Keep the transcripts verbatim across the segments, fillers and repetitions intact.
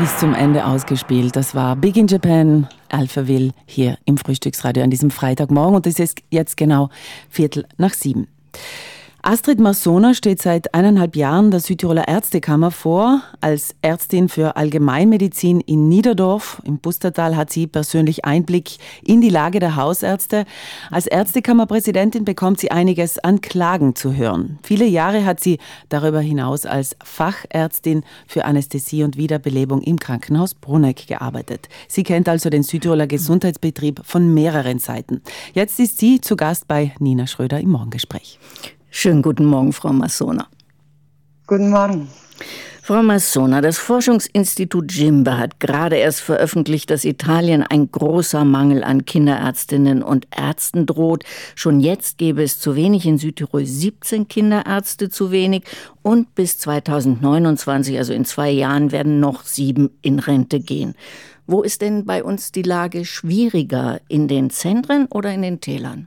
bis zum Ende ausgespielt. Das war Big in Japan, Alphaville, hier im Frühstücksradio an diesem Freitagmorgen. Und es ist jetzt genau Viertel nach sieben. Astrid Massona steht seit eineinhalb Jahren der Südtiroler Ärztekammer vor. Als Ärztin für Allgemeinmedizin in Niederdorf im Pustertal hat sie persönlich Einblick in die Lage der Hausärzte. Als Ärztekammerpräsidentin bekommt sie einiges an Klagen zu hören. Viele Jahre hat sie darüber hinaus als Fachärztin für Anästhesie und Wiederbelebung im Krankenhaus Bruneck gearbeitet. Sie kennt also den Südtiroler Gesundheitsbetrieb von mehreren Seiten. Jetzt ist sie zu Gast bei Nina Schröder im Morgengespräch. Schönen guten Morgen, Frau Massona. Guten Morgen. Frau Massona, das Forschungsinstitut Jimbe hat gerade erst veröffentlicht, dass Italien ein großer Mangel an Kinderärztinnen und Ärzten droht. Schon jetzt gäbe es zu wenig, in Südtirol siebzehn Kinderärzte zu wenig und bis zweitausendneunundzwanzig, also in zwei Jahren, werden noch sieben in Rente gehen. Wo ist denn bei uns die Lage schwieriger, in den Zentren oder in den Tälern?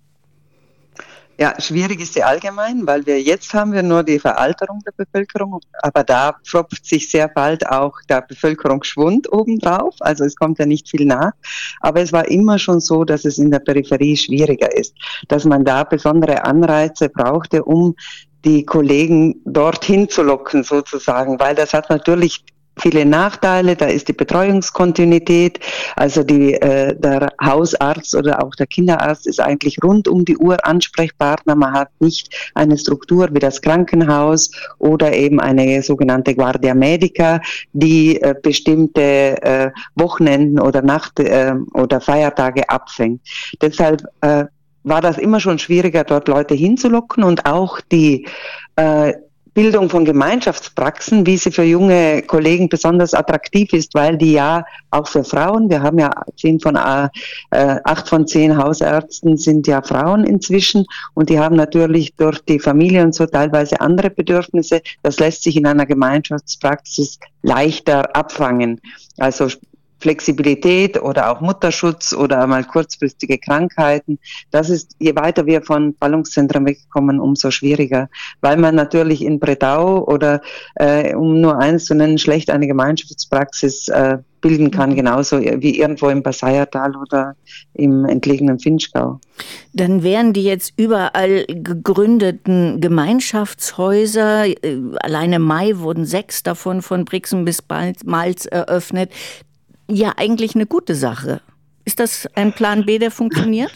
Ja, schwierig ist sie allgemein, weil wir jetzt haben wir nur die Veralterung der Bevölkerung, aber da pfropft sich sehr bald auch der Bevölkerungsschwund obendrauf, also es kommt ja nicht viel nach, aber es war immer schon so, dass es in der Peripherie schwieriger ist, dass man da besondere Anreize brauchte, um die Kollegen dorthin zu locken sozusagen, weil das hat natürlich viele Nachteile, da ist die Betreuungskontinuität, also die, äh, der Hausarzt oder auch der Kinderarzt ist eigentlich rund um die Uhr Ansprechpartner. Man hat nicht eine Struktur wie das Krankenhaus oder eben eine sogenannte Guardia Medica, die äh, bestimmte äh, Wochenenden oder Nacht- äh, oder Feiertage abfängt. Deshalb äh, war das immer schon schwieriger, dort Leute hinzulocken und auch die äh, Bildung von Gemeinschaftspraxen, wie sie für junge Kollegen besonders attraktiv ist, weil die ja auch für Frauen, wir haben ja zehn von, äh, acht von zehn Hausärzten sind ja Frauen inzwischen und die haben natürlich durch die Familie und so teilweise andere Bedürfnisse. Das lässt sich in einer Gemeinschaftspraxis leichter abfangen. Also Flexibilität oder auch Mutterschutz oder mal kurzfristige Krankheiten. Das ist, je weiter wir von Ballungszentren wegkommen, umso schwieriger, weil man natürlich in Bredau oder, äh, um nur eins zu nennen, schlecht eine Gemeinschaftspraxis äh, bilden kann, genauso wie irgendwo im Passaiertal oder im entlegenen Finchgau. Dann wären die jetzt überall gegründeten Gemeinschaftshäuser, alleine Mai wurden sechs davon von Brixen bis Malz eröffnet, ja eigentlich eine gute Sache. Ist das ein Plan B, der funktioniert?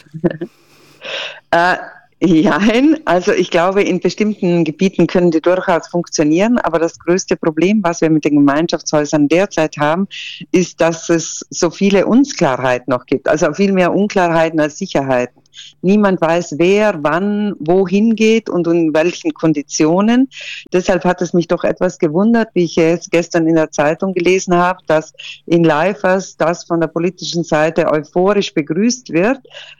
äh, Nein, also ich glaube, in bestimmten Gebieten können die durchaus funktionieren, aber das größte Problem, was wir mit den Gemeinschaftshäusern derzeit haben, ist, dass es so viele Unklarheiten noch gibt, also viel mehr Unklarheiten als Sicherheiten. Niemand weiß, wer, wann, wohin geht und in welchen Konditionen. Deshalb hat es mich doch etwas gewundert, wie ich jetzt gestern in der Zeitung gelesen habe, dass in Leifers das von der politischen Seite euphorisch begrüßt wird,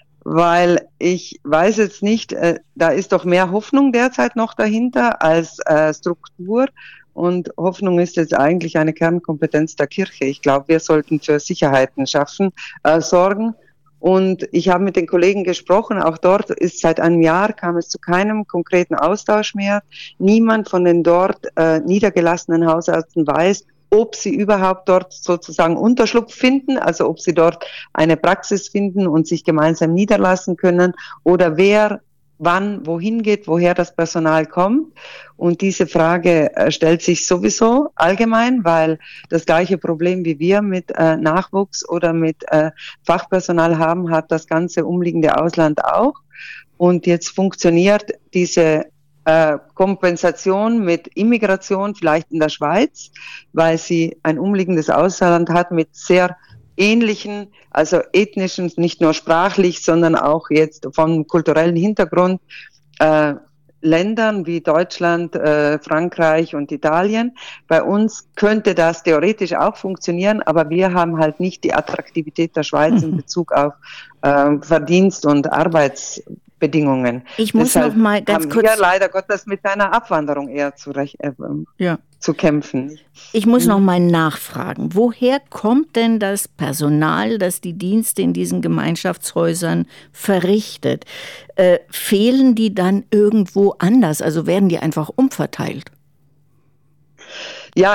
weil ich weiß jetzt nicht, äh, da ist doch mehr Hoffnung derzeit noch dahinter als äh, Struktur. Und Hoffnung ist jetzt eigentlich eine Kernkompetenz der Kirche. Ich glaube, wir sollten für Sicherheiten schaffen, äh, sorgen. Und ich habe mit den Kollegen gesprochen, auch dort ist seit einem Jahr kam es zu keinem konkreten Austausch mehr. Niemand von den dort äh, niedergelassenen Hausärzten weiß, ob sie überhaupt dort sozusagen Unterschlupf finden, also ob sie dort eine Praxis finden und sich gemeinsam niederlassen können oder wer wann wohin geht, woher das Personal kommt. Und diese Frage äh, stellt sich sowieso allgemein, weil das gleiche Problem wie wir mit äh, Nachwuchs oder mit äh, Fachpersonal haben, hat das ganze umliegende Ausland auch. Und jetzt funktioniert diese äh, Kompensation mit Immigration vielleicht in der Schweiz, weil sie ein umliegendes Ausland hat mit sehr ähnlichen, also ethnischen, nicht nur sprachlich, sondern auch jetzt vom kulturellen Hintergrund, äh, Ländern wie Deutschland, äh, Frankreich und Italien. Bei uns könnte das theoretisch auch funktionieren, aber wir haben halt nicht die Attraktivität der Schweiz in Bezug auf äh, Verdienst und Arbeitsbedingungen. Ich muss Deshalb noch mal ganz haben kurz wir leider Gottes mit einer Abwanderung eher zu, äh, ja. zu kämpfen. Ich muss noch mal nachfragen, woher kommt denn das Personal, das die Dienste in diesen Gemeinschaftshäusern verrichtet? Äh, fehlen die dann irgendwo anders? Also werden die einfach umverteilt? Ja,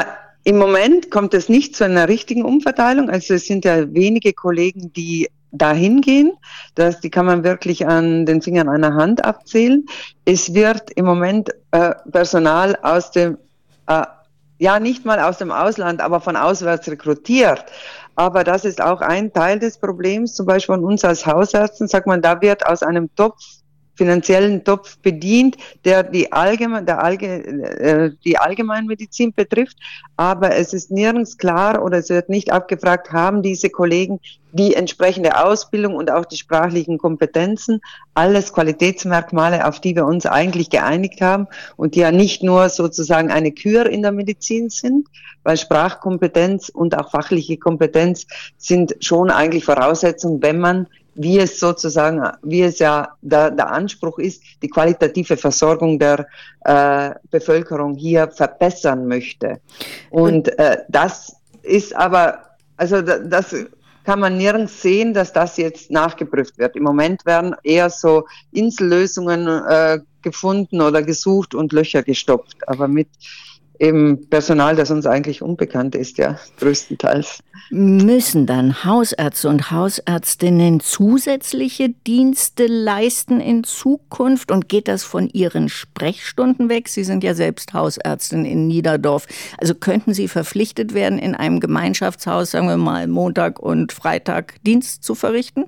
Im Moment kommt es nicht zu einer richtigen Umverteilung. Also es sind ja wenige Kollegen, die dahin gehen. Das, die kann man wirklich an den Fingern einer Hand abzählen. Es wird im Moment äh, Personal aus dem, äh, ja nicht mal aus dem Ausland, aber von auswärts rekrutiert. Aber das ist auch ein Teil des Problems. Zum Beispiel von uns als Hausärzten, sagt man, da wird aus einem Topf finanziellen Topf bedient, der die, Allgeme- der Allge- äh, die Allgemeinmedizin betrifft. Aber es ist nirgends klar oder es wird nicht abgefragt, haben diese Kollegen die entsprechende Ausbildung und auch die sprachlichen Kompetenzen, alles Qualitätsmerkmale, auf die wir uns eigentlich geeinigt haben und die ja nicht nur sozusagen eine Kür in der Medizin sind, weil Sprachkompetenz und auch fachliche Kompetenz sind schon eigentlich Voraussetzungen, wenn man, wie es sozusagen, wie es ja der, der Anspruch ist, die qualitative Versorgung der äh, Bevölkerung hier verbessern möchte. Und äh, das ist aber, also das kann man nirgends sehen, dass das jetzt nachgeprüft wird. Im Moment werden eher so Insellösungen äh, gefunden oder gesucht und Löcher gestopft, aber mit eben Personal, das uns eigentlich unbekannt ist, ja, größtenteils. Müssen dann Hausärzte und Hausärztinnen zusätzliche Dienste leisten in Zukunft? Und geht das von Ihren Sprechstunden weg? Sie sind ja selbst Hausärztin in Niederdorf. Also könnten Sie verpflichtet werden, in einem Gemeinschaftshaus, sagen wir mal, Montag und Freitag Dienst zu verrichten?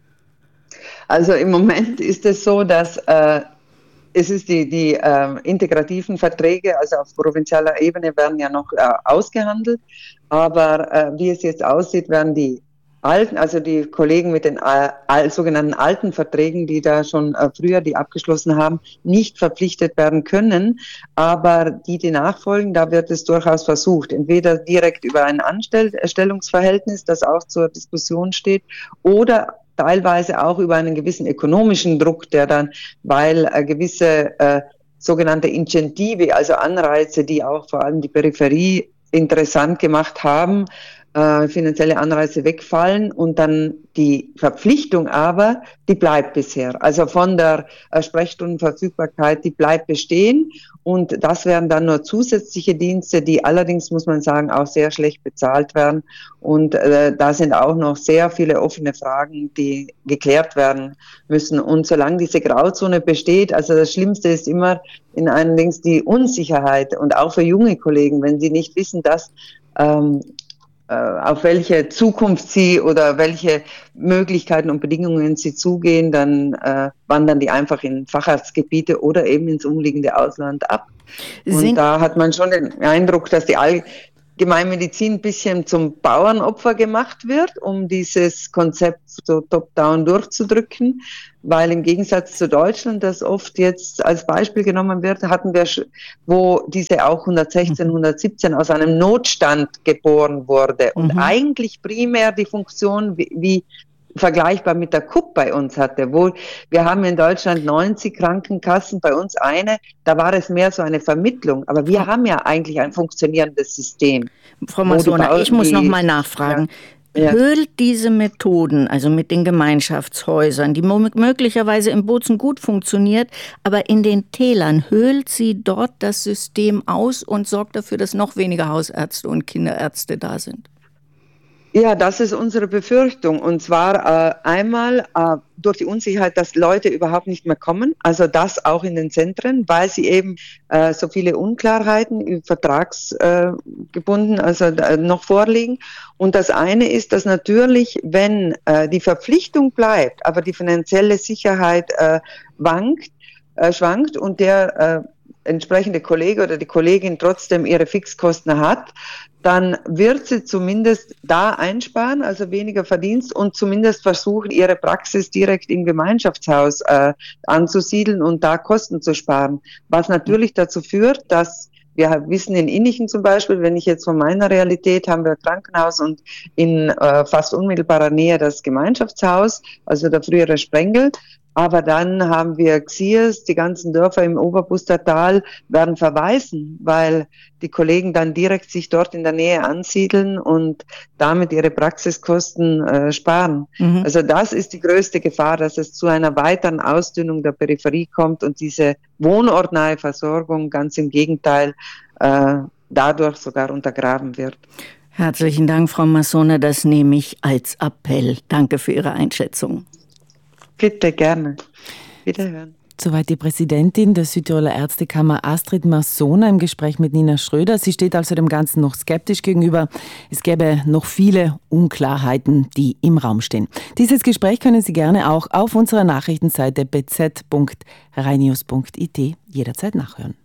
Also im Moment ist es so, dass äh, es ist die, die äh, integrativen Verträge, also auf provinzialer Ebene, werden ja noch äh, ausgehandelt. Aber äh, wie es jetzt aussieht, werden die alten, also die Kollegen mit den äh, sogenannten alten Verträgen, die da schon äh, früher die abgeschlossen haben, nicht verpflichtet werden können. Aber die, die nachfolgen, da wird es durchaus versucht. Entweder direkt über ein Anstellungsverhältnis, das auch zur Diskussion steht, oder teilweise auch über einen gewissen ökonomischen Druck, der dann, weil äh, gewisse äh, sogenannte Incentive, also Anreize, die auch vor allem die Peripherie interessant gemacht haben, äh, finanzielle Anreize wegfallen und dann die Verpflichtung aber, die bleibt bisher. Also von der äh, Sprechstundenverfügbarkeit, die bleibt bestehen und das wären dann nur zusätzliche Dienste, die allerdings, muss man sagen, auch sehr schlecht bezahlt werden und äh, da sind auch noch sehr viele offene Fragen, die geklärt werden müssen und solange diese Grauzone besteht, also das Schlimmste ist immer in einem Dings die Unsicherheit und auch für junge Kollegen, wenn sie nicht wissen, dass ähm, auf welche Zukunft sie oder welche Möglichkeiten und Bedingungen sie zugehen, dann äh, wandern die einfach in Facharztgebiete oder eben ins umliegende Ausland ab. Sind und da hat man schon den Eindruck, dass die Allgemeinmedizin ein bisschen zum Bauernopfer gemacht wird, um dieses Konzept so top-down durchzudrücken. Weil im Gegensatz zu Deutschland, das oft jetzt als Beispiel genommen wird, hatten wir, wo diese auch hundertsechzehn, hundertsiebzehn aus einem Notstand geboren wurde und mhm. eigentlich primär die Funktion wie, wie vergleichbar mit der K U P bei uns hatte, wo wir haben in Deutschland neunzig Krankenkassen, bei uns eine, da war es mehr so eine Vermittlung, aber wir Frau, haben ja eigentlich ein funktionierendes System. Frau Masona, ich muss noch mal nachfragen. Ja. Ja. Höhlt diese Methoden, also mit den Gemeinschaftshäusern, die möglicherweise im Bozen gut funktioniert, aber in den Tälern, höhlt sie dort das System aus und sorgt dafür, dass noch weniger Hausärzte und Kinderärzte da sind? Ja, das ist unsere Befürchtung. Und zwar äh, einmal äh, durch die Unsicherheit, dass Leute überhaupt nicht mehr kommen. Also das auch in den Zentren, weil sie eben äh, so viele Unklarheiten vertragsgebunden äh, also äh, noch vorliegen. Und das eine ist, dass natürlich, wenn äh, die Verpflichtung bleibt, aber die finanzielle Sicherheit äh, wankt, äh, schwankt und der äh, entsprechende Kollege oder die Kollegin trotzdem ihre Fixkosten hat, dann wird sie zumindest da einsparen, also weniger Verdienst und zumindest versuchen, ihre Praxis direkt im Gemeinschaftshaus äh, anzusiedeln und da Kosten zu sparen. Was natürlich dazu führt, dass wir wissen in Innichen zum Beispiel, wenn ich jetzt von meiner Realität, haben wir ein Krankenhaus und in äh, fast unmittelbarer Nähe das Gemeinschaftshaus, also der frühere Sprengel. Aber dann haben wir Xiers, die ganzen Dörfer im Oberbustertal werden verwaisen, weil die Kollegen dann direkt sich dort in der Nähe ansiedeln und damit ihre Praxiskosten äh, sparen. Mhm. Also das ist die größte Gefahr, dass es zu einer weiteren Ausdünnung der Peripherie kommt und diese wohnortnahe Versorgung ganz im Gegenteil äh, dadurch sogar untergraben wird. Herzlichen Dank, Frau Massona, das nehme ich als Appell. Danke für Ihre Einschätzung. Bitte, gerne. Wiederhören. Soweit die Präsidentin der Südtiroler Ärztekammer Astrid Massona im Gespräch mit Nina Schröder. Sie steht also dem Ganzen noch skeptisch gegenüber. Es gäbe noch viele Unklarheiten, die im Raum stehen. Dieses Gespräch können Sie gerne auch auf unserer Nachrichtenseite b z punkt rainews punkt i t jederzeit nachhören.